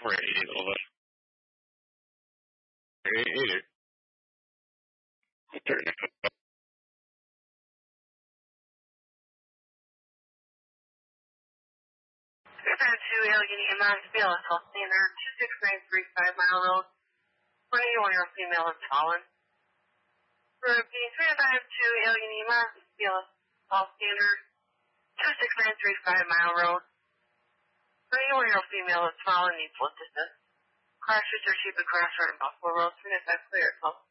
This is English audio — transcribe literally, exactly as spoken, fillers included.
four eight, over. eight eight. two Allegheny Mount Bailiff, Health Standard, two six nine three five Mile Road. twenty-one-year female has fallen. Repeat, three five two Allegheny Mount Bailiff, Health Standard, two six nine three five Mile Road. twenty-one-year female has fallen, needs blood assistance. Car shooter, sheep, and crossroad in Buffalo Road, three nine five clear, call.